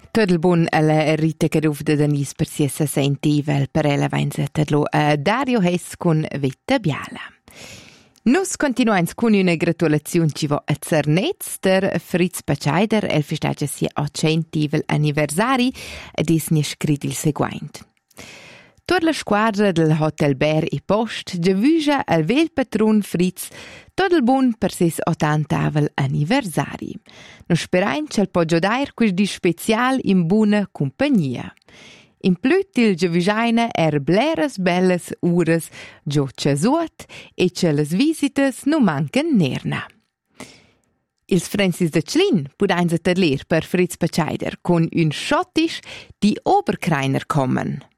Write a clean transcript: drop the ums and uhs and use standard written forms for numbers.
Tot il buon alla Rita che dovde Denise per sia sentivel per ella venza tedlo Dario Hess con Vetta Biala. Nus continuans con una gratulazione ci va a Zernetz der Fritz Paceider el festeggia sia 800 anniversari ed es ne scrit il seguente. Tutta la squadra del Hotel Ber e Post giavuja al vel patron Fritz tot il buon per ses 80 anniversari. No sperain c'el po giodair quis di special in buona compagnia. In plüt il giavujaina bleras belles ures gio casuot e ce les visitas no mancan nerna. Ils Francis de Chlin pudain se tedler per Fritz Paceider con un schottisch die Oberkreiner kommen.